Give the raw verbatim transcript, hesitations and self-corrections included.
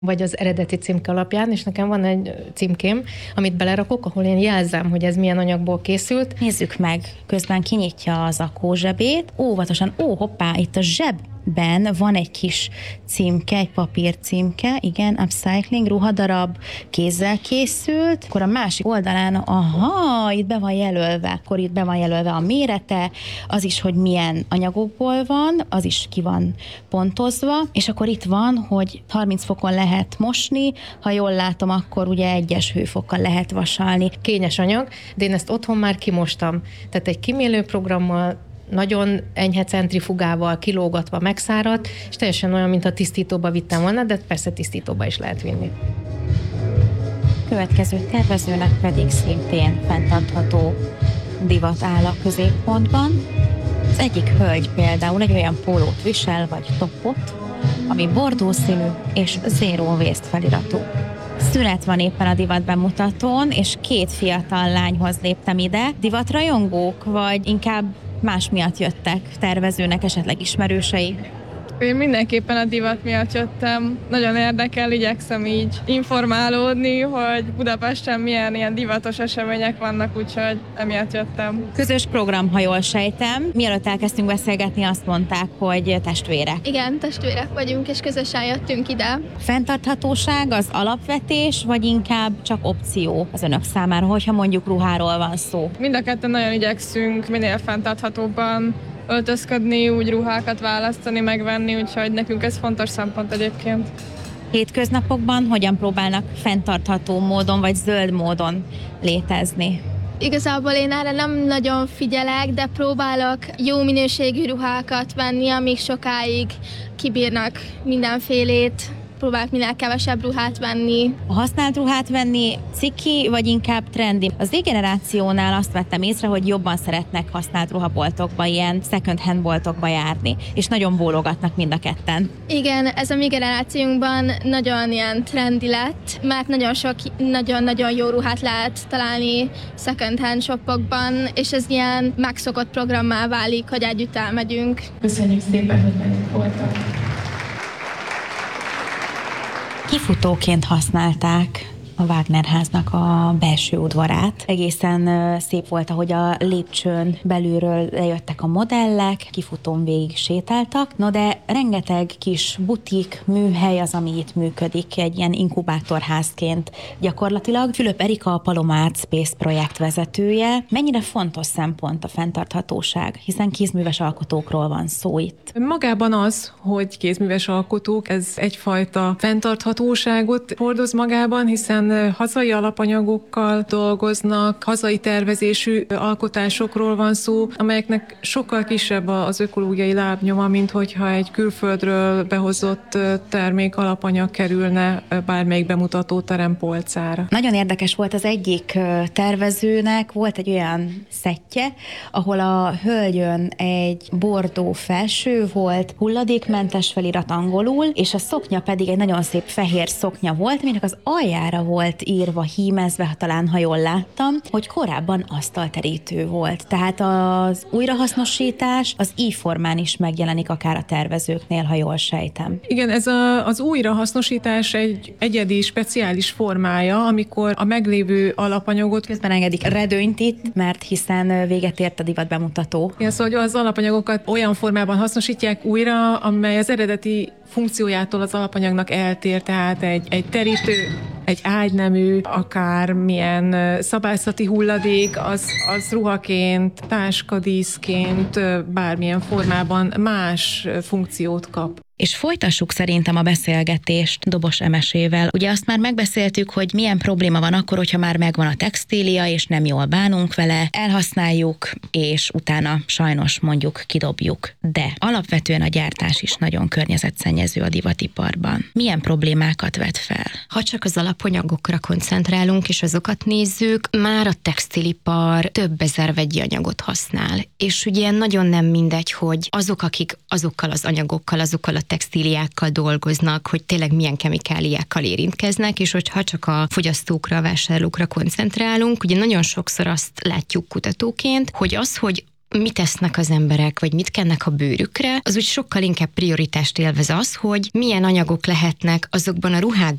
vagy az eredeti címke alapján, és nekem van egy címkém, amit belerakok, ahol én jelzem, hogy ez milyen anyagból készült. Nézzük meg, közben kinyitja az zakózsebét, óvatosan, ó, hoppá, itt a zsebben van egy kis címke, egy papír címke, igen, upcycling, ruhadarab, kézzel készült, akkor a másik oldalán, aha, itt be van jelölve, akkor itt be van jelölve a mérete, az is, hogy milyen anyagokból van, az is ki van pontozva, és akkor itt van, hogy harminc fokon lehet mosni, ha jól látom, akkor ugye egyes hőfokkal lehet vasalni. Kényes anyag, de én ezt otthon már kimostam. Tehát egy kimélő programmal, nagyon enyhe centrifugával kilógatva megszáradt, és teljesen olyan, mint a tisztítóba vittem volna, de persze tisztítóba is lehet vinni. Következő tervezőnek pedig szintén fenntartható divat áll a középpontban. Az egyik hölgy például egy olyan pólót visel, vagy topot, ami bordó színű és zero waste feliratú. Szünet van éppen a divat bemutatón, és két fiatal lányhoz léptem ide. Divatrajongók, vagy inkább más miatt jöttek, tervezőnek esetleg ismerősei? Én mindenképpen a divat miatt jöttem. Nagyon érdekel, igyekszem így informálódni, hogy Budapesten milyen ilyen divatos események vannak, úgyhogy emiatt jöttem. Közös program, ha jól sejtem. Mielőtt elkezdtünk beszélgetni, azt mondták, hogy testvérek. Igen, testvérek vagyunk, és közösen jöttünk ide. Fenntarthatóság az alapvetés, vagy inkább csak opció az önök számára, hogyha mondjuk ruháról van szó? Mind a ketten nagyon igyekszünk minél fenntarthatóbban öltözködni, úgy ruhákat választani, megvenni, úgyhogy nekünk ez fontos szempont egyébként. Hétköznapokban hogyan próbálnak fenntartható módon vagy zöld módon létezni? Igazából én erre nem nagyon figyelek, de próbálok jó minőségű ruhákat venni, amik sokáig kibírnak mindenfélét. Próbálok minél kevesebb ruhát venni. A használt ruhát venni ciki, vagy inkább trendi? Az Z-generációnál azt vettem észre, hogy jobban szeretnek használt ruhaboltokba, ilyen second hand boltokba járni, és nagyon bólogatnak mind a ketten. Igen, ez a mi generációnkban nagyon ilyen trendi lett, mert nagyon sok, nagyon-nagyon jó ruhát lehet találni second hand shopokban, és ez ilyen megszokott programmá válik, hogy együtt elmegyünk. Köszönjük szépen, hogy velünk voltak. Kifutóként használták a Wagner háznak a belső udvarát. Egészen szép volt, ahogy a lépcsőn belülről lejöttek a modellek, kifutón végig sétáltak. No de rengeteg kis butik, műhely az, ami itt működik, egy ilyen inkubátorházként gyakorlatilag. Fülöp Erika, a Palomart Space projekt vezetője. Mennyire fontos szempont a fenntarthatóság, hiszen kézműves alkotókról van szó itt. Magában az, hogy kézműves alkotók, ez egyfajta fenntarthatóságot hordoz magában, hiszen hazai alapanyagokkal dolgoznak, hazai tervezésű alkotásokról van szó, amelyeknek sokkal kisebb az ökológiai lábnyoma, mint hogyha egy külföldről behozott termék alapanyag kerülne bármelyik bemutató terem polcára. Nagyon érdekes volt az egyik tervezőnek, volt egy olyan szettje, ahol a hölgyön egy bordó felső volt, hulladékmentes felirat angolul, és a szoknya pedig egy nagyon szép fehér szoknya volt, aminek az aljára volt írva, hímezve, ha talán, ha jól láttam, hogy korábban asztalterítő volt. Tehát az újrahasznosítás az így formán is megjelenik akár a tervezőknél, ha jól sejtem. Igen, ez a, az újrahasznosítás egy egyedi, speciális formája, amikor a meglévő alapanyagot... Közben engedik redőnyt itt, mert hiszen véget ért a divat bemutató. Igen, szóval az alapanyagokat olyan formában hasznosítják újra, amely az eredeti funkciójától az alapanyagnak eltér, tehát egy, egy terítő, egy ágynemű, akármilyen szabályzati hulladék, az, az ruhaként, táskadíszként, bármilyen formában más funkciót kap. És folytassuk szerintem a beszélgetést Dobos Emesével. Ugye azt már megbeszéltük, hogy milyen probléma van akkor, hogyha már megvan a textília, és nem jól bánunk vele, elhasználjuk, és utána sajnos mondjuk kidobjuk. De alapvetően a gyártás is nagyon környezetszennyező a divatiparban. Milyen problémákat vet fel? Ha csak az alapanyagokra koncentrálunk, és azokat nézzük, már a textilipar több ezer vegyi anyagot használ. És ugye nagyon nem mindegy, hogy azok, akik azokkal az anyagokkal, azokkal a textíliákkal dolgoznak, hogy tényleg milyen kemikáliákkal érintkeznek, és hogyha csak a fogyasztókra, a vásárlókra koncentrálunk, ugye nagyon sokszor azt látjuk kutatóként, hogy az, hogy mit esznek az emberek, vagy mit kennek a bőrükre, az úgy sokkal inkább prioritást élvez az, hogy milyen anyagok lehetnek azokban a ruhákban,